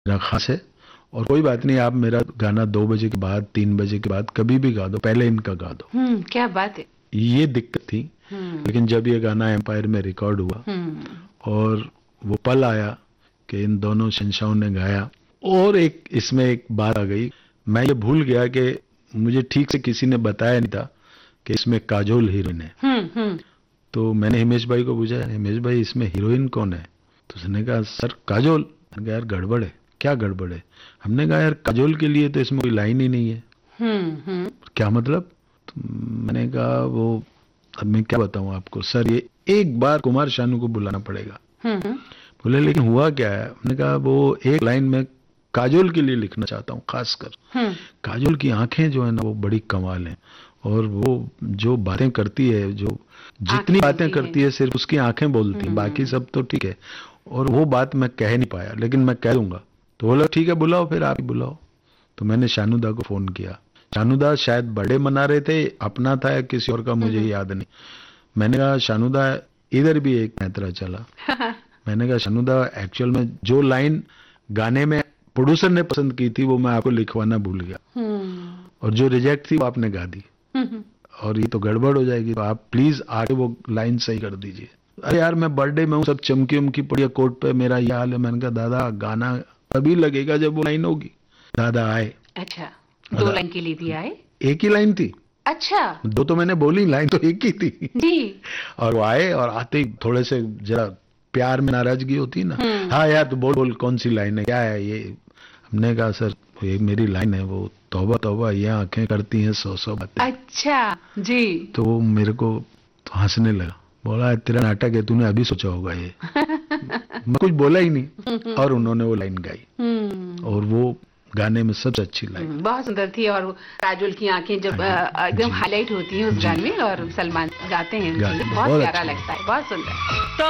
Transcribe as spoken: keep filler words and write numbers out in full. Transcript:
मेरा खास है। और कोई बात नहीं, आप मेरा गाना दो बजे के बाद, तीन बजे के बाद कभी भी गा दो, पहले इनका गा दो। हम्म, क्या बात है। ये दिक्कत थी। हम्म। लेकिन जब ये गाना एम्पायर में रिकॉर्ड हुआ हम्म। और वो पल आया कि इन दोनों शहंशाहों ने गाया, और एक इसमें एक बात आ गई, मैं ये भूल गया कि मुझे ठीक से किसी ने बताया नहीं था कि इसमें काजोल हीरोइन है। हम्म। हम्म। तो मैंने हिमेश भाई को पूछा, हिमेश भाई इसमें हीरोइन कौन है? तो उसने कहा सर काजोल। मैंने कहा यार गड़बड़ है। क्या गड़बड़ है? हमने कहा यार काजोल के लिए तो इसमें कोई लाइन ही नहीं है। हम्म। हम्म। क्या मतलब? तो मैंने कहा वो, अब मैं क्या बताऊं आपको सर, ये एक बार कुमार शानू को बुलाना पड़ेगा। हम्म। बोले लेकिन हुआ क्या है? मैंने कहा वो एक लाइन में काजोल के लिए लिखना चाहता हूँ खासकर। हम्म। काजोल की आंखें जो है ना वो बड़ी कमाल हैं, और वो जो बातें करती है, जो जितनी आंखें बातें बोलती है। करती है सिर्फ उसकी आंखें बोलती हैं, बाकी हम्म। सब तो ठीक है। और वो बात मैं कह नहीं पाया, लेकिन मैं कह दूंगा। तो बोला ठीक है बुलाओ, फिर आप ही बुलाओ। तो मैंने शानूदा को फोन किया। शानूदा शायद बर्थडे मना रहे थे, अपना था या किसी और का मुझे हम्म। याद नहीं। मैंने कहा शानूदा, इधर भी एक पैंतरा चला। मैंने कहा शानूदा, एक्चुअल में जो लाइन गाने में प्रोड्यूसर ने पसंद की थी वो मैं आपको लिखवाना भूल गया, हम्म। और जो रिजेक्ट थी वो आपने गा दी, हम्म। और ये तो गड़बड़ हो जाएगी, तो आप प्लीज आके वो लाइन सही कर दीजिए। अरे यार मैं बर्थडे में हूँ, सब चमकी उमकी पड़ी है कोर्ट पे, मेरा ये हाल है। मैंने कहा दादा गाना तभी लगेगा जब वो लाइन होगी। दादा आए। अच्छा, दो दादा लाइन के लिए भी आए। एक ही लाइन थी, अच्छा। दो तो मैंने बोली, लाइन तो एक ही थी। जी। और वो आए, और आते ही थोड़े से जरा प्यार में नाराजगी होती है ना, हम्म। हाँ यार तो बोल बोल कौन सी लाइन है, क्या है ये? हमने कहा सर ये मेरी लाइन है, वो तौबा तौबा ये आंखें करती हैं सौ सौ बातें। अच्छा जी। तो वो मेरे को तो हंसने लगा, बोला तेरा नाटक है, तूने अभी सोचा होगा ये। मैं कुछ बोला ही नहीं, और उन्होंने वो लाइन गाई, हम्म। और वो गाने में सबसे अच्छी लाइन। हम्म, बहुत सुंदर थी। और वो काजोल की आंखें जब हाँ जी, अ, एकदम जी, हाईलाइट होती हैं उस जी, गाने में, और सलमान गाते हैं, गाते हैं, बहुत बहुत प्यारा अच्छी लगता है, बहुत सुंदर। तो